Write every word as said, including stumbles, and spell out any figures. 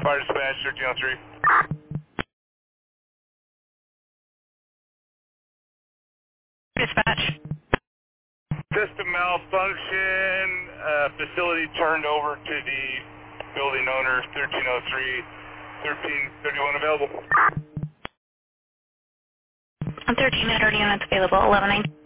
Fire dispatch, thirteen oh three. Dispatch. System malfunction, uh, facility turned over to the building owner, thirteen oh three, thirteen thirty-one available. thirteen thirty units available, eleven nine.